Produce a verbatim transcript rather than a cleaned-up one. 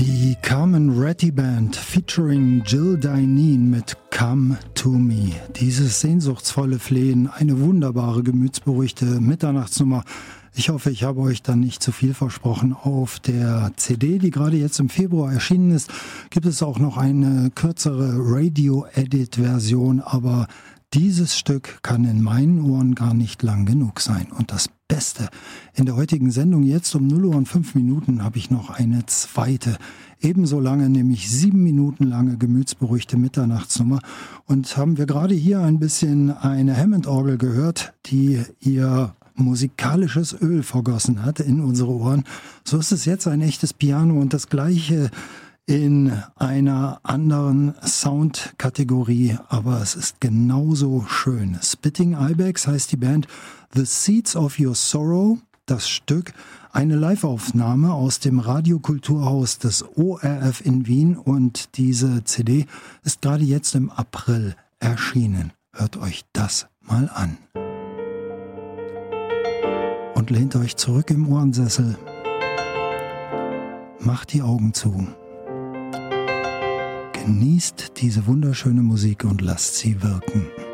Die Carmen Ratty Band featuring Jill Dineen mit Come to Me. Dieses sehnsuchtsvolle Flehen, eine wunderbare, gemütsberuhigte Mitternachtsnummer. Ich hoffe, ich habe euch dann nicht zu viel versprochen. Auf der C D, die gerade jetzt im Februar erschienen ist, gibt es auch noch eine kürzere Radio-Edit-Version, aber dieses Stück kann in meinen Ohren gar nicht lang genug sein. Und das Beste, in der heutigen Sendung jetzt um null Uhr und fünf Minuten habe ich noch eine zweite, ebenso lange, nämlich sieben Minuten lange gemütsberuhigte Mitternachtsnummer. Und haben wir gerade hier ein bisschen eine Hammond-Orgel gehört, die ihr musikalisches Öl vergossen hat in unsere Ohren. So ist es jetzt ein echtes Piano und das gleiche in einer anderen Soundkategorie, aber es ist genauso schön. Spitting Ibex heißt die Band, The Seeds of Your Sorrow, das Stück, eine Live-Aufnahme aus dem Radiokulturhaus des O R F in Wien und diese C D ist gerade jetzt im April erschienen. Hört euch das mal an. Und lehnt euch zurück im Ohrensessel. Macht die Augen zu. Genießt diese wunderschöne Musik und lasst sie wirken.